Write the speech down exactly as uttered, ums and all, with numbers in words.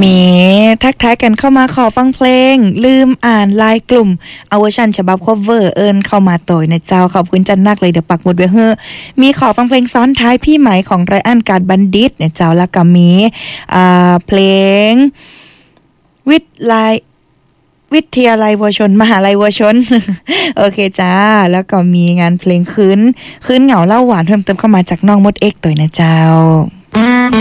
มีทักทายกันเข้ามาขอฟังเพลงลืมอ่านลายกลุ่มเอาเวอร์ชันฉบับ cover เอิญเข้ามาต่อยนะเจ้าขอบคุณจันนักเลยเดี๋ยวปักหมุดไว้เฮ้อมีขอฟังเพลงซ้อนท้ายพี่ไหมของไรอันการบัณฑิตเนี่ยเจ้าแล้วก็มีอ่าเพลงวิทย์ลายวิทยาลัยวัวชนมหาลัยวัวชน โอเคจ้าแล้วก็มีงานเพลงคืนคืนเหงาเล่าหวานเพิ่มเติมเข้ามาจากน้องมดเอ็กตัวนะเจ้า